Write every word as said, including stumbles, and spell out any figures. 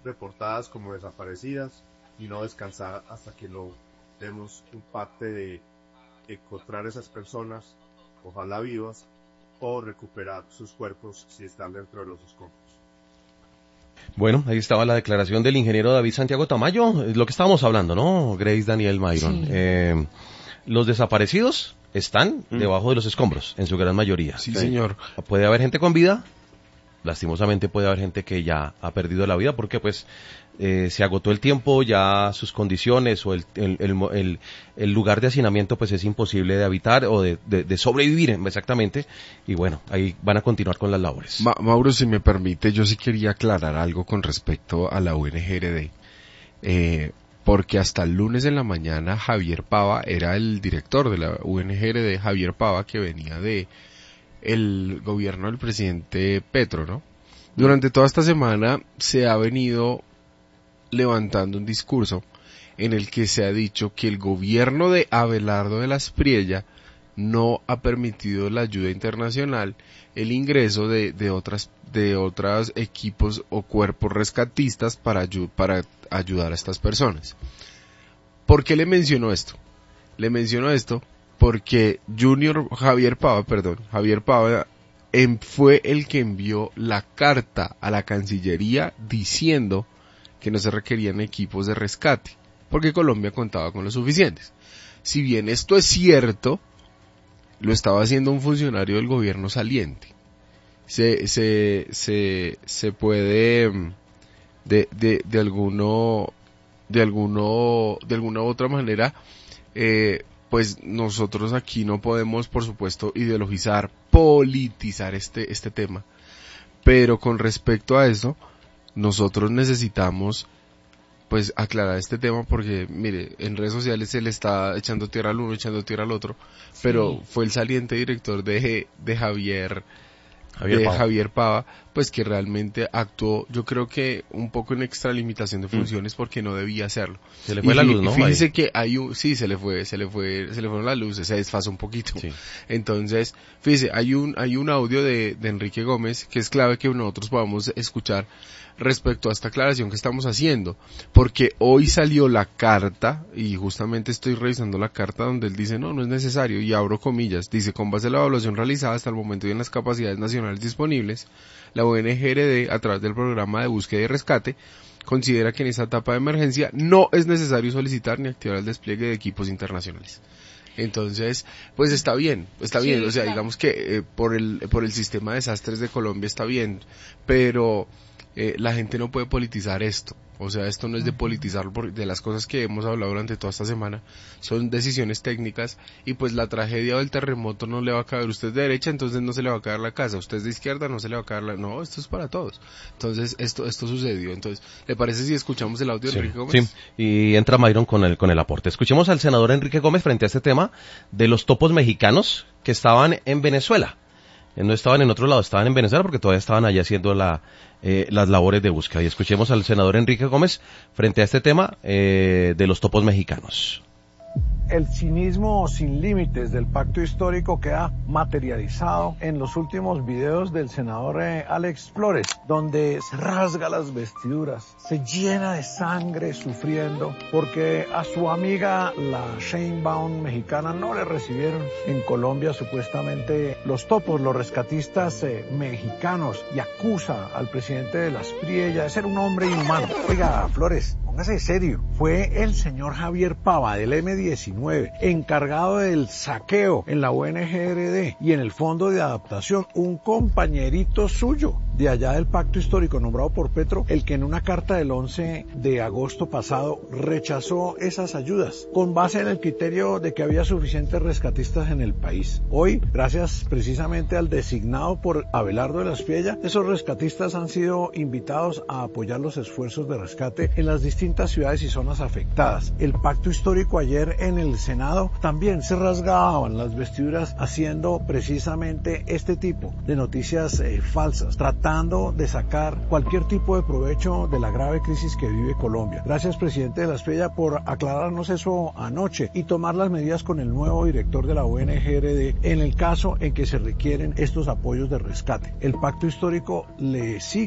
reportadas como desaparecidas y no descansar hasta que logremos un parte de encontrar esas personas, ojalá vivas, o recuperar sus cuerpos si están dentro de los escombros. Bueno, ahí estaba la declaración del ingeniero David Santiago Tamayo, lo que estábamos hablando, ¿no? Grace, Daniel, Myron. Sí. Eh, los desaparecidos están mm. debajo de los escombros, en su gran mayoría. Sí, señor. Puede haber gente con vida, lastimosamente puede haber gente que ya ha perdido la vida porque pues eh, se agotó el tiempo, ya sus condiciones o el, el, el, el, el lugar de hacinamiento pues es imposible de habitar o de, de, de sobrevivir exactamente, y bueno, ahí van a continuar con las labores. Ma- Mauro, si me permite, yo sí quería aclarar algo con respecto a la U N G R D, eh, porque hasta el lunes en la mañana Javier Pava era el director de la U N G R D, Javier Pava, que venía de el gobierno del presidente Petro, ¿no? Durante toda esta semana se ha venido levantando un discurso en el que se ha dicho que el gobierno de Abelardo de la Espriella no ha permitido la ayuda internacional, el ingreso de, de otras, de otros equipos o cuerpos rescatistas para, ayu- para ayudar a estas personas. ¿Por qué le menciono esto? Le menciono esto porque Junior Javier Pava, perdón, Javier Pava en, fue el que envió la carta a la Cancillería diciendo que no se requerían equipos de rescate, porque Colombia contaba con los suficientes. Si bien esto es cierto, lo estaba haciendo un funcionario del gobierno saliente. Se, se, se, se puede, de, de, de alguno, de alguno, de alguna u otra manera, eh, pues nosotros aquí no podemos, por supuesto, ideologizar, politizar este, este tema. Pero con respecto a eso, nosotros necesitamos, pues, aclarar este tema porque, mire, en redes sociales se le está echando tierra al uno, echando tierra al otro, sí. Pero fue el saliente director de, de Javier, Javier de Pava. Javier Pava, pues que realmente actuó, yo creo que un poco en extralimitación de funciones mm. porque no debía hacerlo. Se le fue y la luz, ¿no? Fíjese ahí. que hay un, sí, se le fue, se le fue, se le fueron las luces, se desfasó un poquito. Sí. Entonces, fíjese, hay un, hay un audio de, de Enrique Gómez que es clave que nosotros podamos escuchar respecto a esta aclaración que estamos haciendo, porque hoy salió la carta, y justamente estoy revisando la carta donde él dice, no, no es necesario, y abro comillas, dice, con base en la evaluación realizada hasta el momento y en las capacidades nacionales disponibles, la U N G R D, a través del programa de búsqueda y rescate, considera que en esta etapa de emergencia no es necesario solicitar ni activar el despliegue de equipos internacionales. Entonces, pues está bien, está sí, bien, o sea, claro. digamos que eh, por el por el sistema de desastres de Colombia está bien, pero eh, la gente no puede politizar esto. O sea, esto no es de politizar, de las cosas que hemos hablado durante toda esta semana, son decisiones técnicas, y pues la tragedia del terremoto no le va a caer, usted es de derecha, entonces no se le va a caer la casa, usted es de izquierda, no se le va a caer la, no, esto es para todos. Entonces, esto esto sucedió. Entonces, ¿le parece si escuchamos el audio de sí, Enrique Gómez? Sí, y entra Myron con el, con el aporte. Escuchemos al senador Enrique Gómez frente a este tema de los topos mexicanos que estaban en Venezuela. No estaban en otro lado, estaban en Venezuela porque todavía estaban allí haciendo la, eh, las labores de búsqueda. Y escuchemos al senador Enrique Gómez frente a este tema eh, de los topos mexicanos. El cinismo sin límites del pacto histórico queda materializado en los últimos videos del senador eh, Alex Flores, donde se rasga las vestiduras, se llena de sangre sufriendo porque a su amiga la Sheinbaum mexicana no le recibieron en Colombia supuestamente los topos, los rescatistas eh, mexicanos, y acusa al presidente de la Espriella de ser un hombre inhumano. Oiga, Flores, póngase serio. Fue el señor Javier Pava del eme diecinueve encargado del saqueo en la U N G R D y en el Fondo de Adaptación, un compañerito suyo de allá del pacto histórico nombrado por Petro, el que en una carta del once de agosto pasado rechazó esas ayudas con base en el criterio de que había suficientes rescatistas en el país. Hoy, gracias precisamente al designado por Abelardo de la Espriella, esos rescatistas han sido invitados a apoyar los esfuerzos de rescate en las distintas ciudades y zonas afectadas. El pacto histórico ayer en el Senado también se rasgaban las vestiduras haciendo precisamente este tipo de noticias eh, falsas, tratando de sacar cualquier tipo de provecho de la grave crisis que vive Colombia. Gracias, presidente de la Espriella, por aclararnos eso anoche y tomar las medidas con el nuevo director de la U N G R D en el caso en que se requieren estos apoyos de rescate. El pacto histórico le sigue